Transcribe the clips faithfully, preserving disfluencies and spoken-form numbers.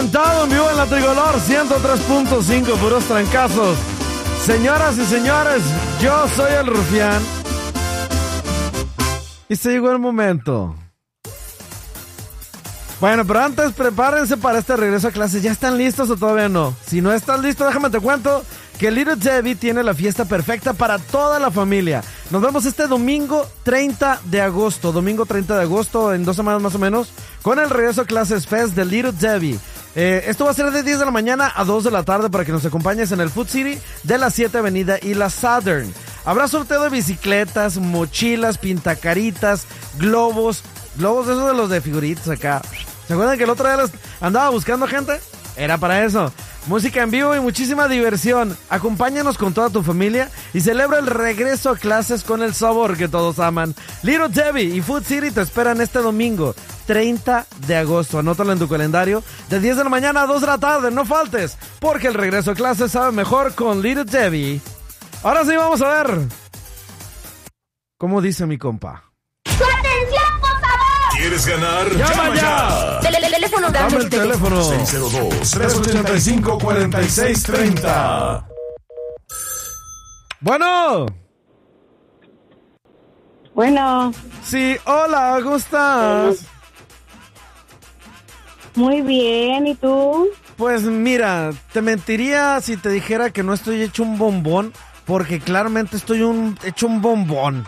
reventado en vivo en la Tricolor ciento tres punto cinco, puros trancazos. Señoras y señores, yo soy el Rufián. Y se llegó el momento. Bueno, pero antes prepárense para este regreso a clases. ¿Ya están listos o todavía no? Si no estás listo, déjame te cuento que Little Debbie tiene la fiesta perfecta para toda la familia. Nos vemos este domingo treinta de agosto. Domingo treinta de agosto, en dos semanas más o menos, con el regreso a clases Fest de Little Debbie. Eh, esto va a ser de diez de la mañana a dos de la tarde para que nos acompañes en el Food City de la siete Avenida y la Southern. Habrá sorteo de bicicletas, mochilas, pintacaritas, globos. Globos esos de los de figuritas acá. ¿Se acuerdan que el otro día les andaba buscando gente? Era para eso. Música en vivo y muchísima diversión. Acompáñanos con toda tu familia y celebra el regreso a clases con el sabor que todos aman. Little Debbie y Food City te esperan este domingo, treinta de agosto. Anótalo en tu calendario. De diez de la mañana a dos de la tarde. No faltes, porque el regreso a clases sabe mejor con Little Debbie. Ahora sí, vamos a ver. ¿Cómo dice mi compa? ¿Quieres ganar? ¡Llama ya! Teléfono, dame el teléfono. seis cero dos, tres ocho cinco, cuatro seis tres cero. Bueno. Bueno. Sí, hola, ¿cómo estás? Muy bien, ¿y tú? Pues mira, te mentiría si te dijera que no estoy hecho un bombón, porque claramente estoy un, hecho un bombón.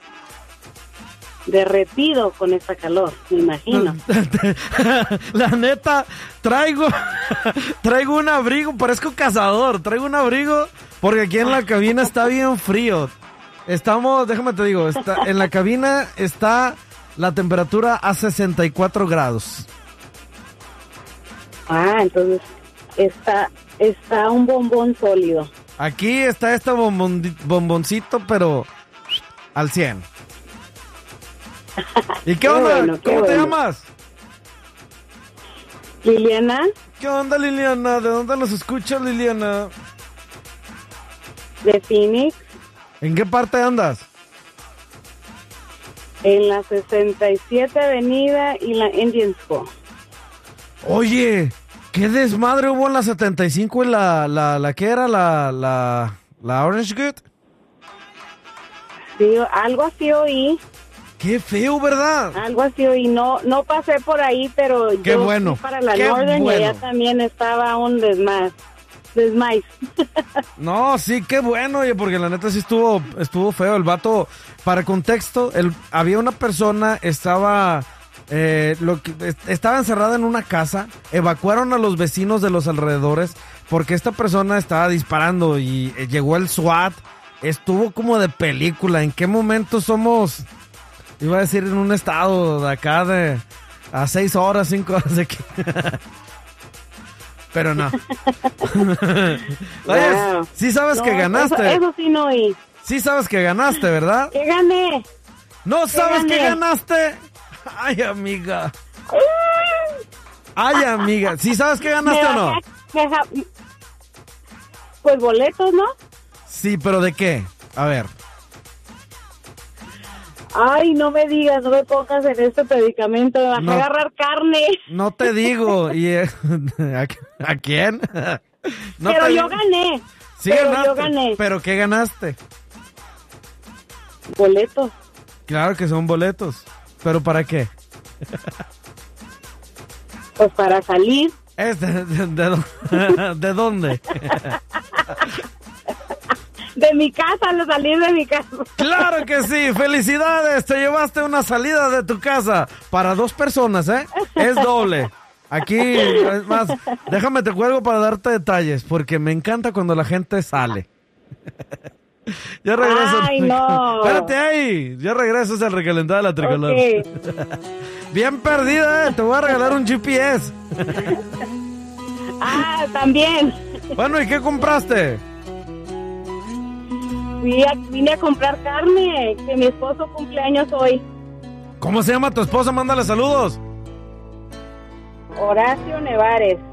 Derretido con esta calor, me imagino. La neta, traigo traigo un abrigo, parezco cazador, traigo un abrigo porque aquí en la cabina está bien frío. Estamos, déjame te digo, está, en la cabina está la temperatura a sesenta y cuatro grados. Ah, entonces está, está un bombón sólido. Aquí está este bombon, bomboncito, pero al cien. ¿Y qué, qué onda? Bueno, qué ¿Cómo bueno. te llamas? Liliana. ¿Qué onda, Liliana? ¿De dónde nos escuchas, Liliana? De Phoenix. ¿En qué parte andas? En la sesenta y siete Avenida y la Indian School. Oye, ¿qué desmadre hubo en la setenta y cinco y la, la, la ¿qué era? La, la, la Orange Good. Sí, algo así oí. Qué feo, ¿verdad? Algo así, y no no pasé por ahí, pero qué yo bueno, fui para la qué Northern bueno. Y allá también estaba un desmás, desmais. No, sí, qué bueno, oye, porque la neta sí estuvo estuvo feo. El vato, para contexto, el, había una persona, estaba eh, lo que, estaba encerrada en una casa, evacuaron a los vecinos de los alrededores porque esta persona estaba disparando y eh, llegó el SWAT, estuvo como de película. ¿En qué momento somos...? Iba a decir en un estado de acá de a seis horas, cinco horas de aquí. Pero no. Oye, wow. Sí sabes no, que ganaste. Eso, eso sí no oí. Sí sabes que ganaste, ¿verdad? Que gané. ¿No sabes que ganaste? Ay, amiga. Ay, amiga. ¿Sí sabes que ganaste o no? Pues boletos, ¿no? Sí, pero ¿de qué? A ver. Ay, no me digas, no me pongas en este predicamento, me vas no, a agarrar carne. No te digo, ¿y eh, ¿a, a quién? No pero te yo digo. gané. Sí, pero ganaste, yo gané. ¿Pero qué ganaste? Boletos. Claro que son boletos, ¿pero para qué? Pues para salir. ¿Es de, de, de, de dónde? De mi casa, al salir de mi casa. ¡Claro que sí! ¡Felicidades! Te llevaste una salida de tu casa para dos personas, ¿eh? Es doble. Aquí, es más, déjame te cuelgo para darte detalles, porque me encanta cuando la gente sale. Ya regreso. ¡Ay, no! Espérate ahí. Ya regresas al recalentado de la Tricolor. Okay. Bien perdida, ¿eh? Te voy a regalar un G P S. Ah, también. Bueno, ¿y qué compraste? Vine a, vine a comprar carne, que mi esposo cumpleaños hoy. ¿Cómo se llama tu esposa? Mándale saludos. Horacio Nevares.